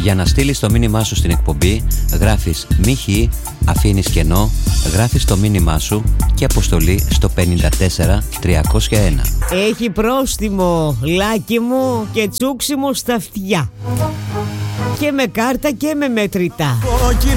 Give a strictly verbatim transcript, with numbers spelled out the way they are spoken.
Για να στείλεις το μήνυμά σου στην εκπομπή, γράφεις μιχη, αφήνεις κενό, γράφεις το μήνυμά σου και αποστολή στο πέντε τέσσερα τριακόσια ένα. Έχει πρόστιμο, λάκι μου, και τσούξιμο στα αυτιά. Και με κάρτα και με μετρητά.